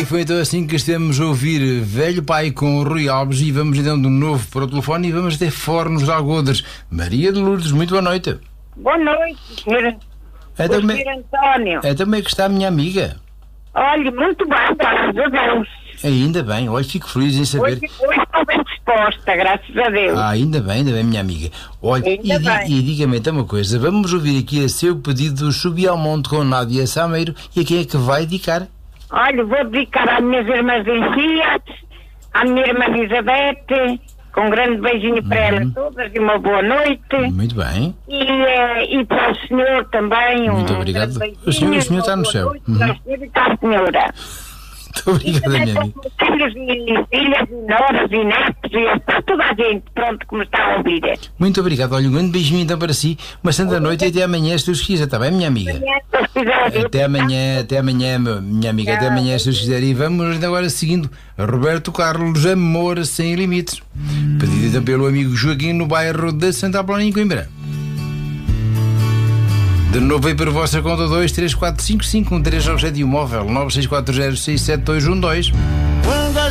foi então assim que estivemos a ouvir Velho Pai com o Rui Alves e vamos então de novo para o telefone e vamos até Fornos de Algodas. Maria de Lourdes, muito boa noite. Boa noite, senhor António. Como é que está a minha amiga? Olha, muito bem, graças a Deus. Ainda bem, olha, fico feliz em saber. Hoje estou bem disposta, graças a Deus. Ainda bem, minha amiga. Olha, e diga-me então uma coisa, vamos ouvir aqui a seu pedido do Subi ao Monte com Nádia Sameiro e a quem é que vai dedicar? Olha, vou dedicar às minhas irmãs em Fiat, à minha irmã Elizabeth, com um grande beijinho para elas todas e uma boa noite. Muito bem. E para o senhor também. Muito obrigado. O senhor está no céu. Para o senhor e para a senhora. Muito obrigada, minha amiga. Filhos e filhas e noras e netos e para toda a gente, pronto, que me está a ouvir. Muito obrigado. Olha, um grande beijinho então para si. Uma santa noite e até amanhã, se Deus quiser, está bem, minha amiga? Até amanhã, minha amiga. Até amanhã, se Deus quiser. E vamos agora seguindo Roberto Carlos, Amor Sem Limites. Pedido então pelo amigo Joaquim no bairro de Santa Apolónia, em Coimbra. De novo aí para a vossa conta 234551397 e o móvel 964067212.